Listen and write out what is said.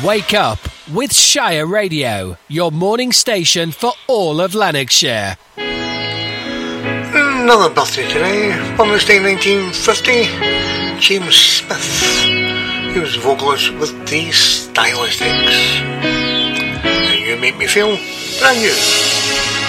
Wake up with Shire Radio, your morning station for all of Lanarkshire. Another birthday today, from this day 1950, James Smith. He was vocalist with the Stylistics. And You Make Me Feel Brand New.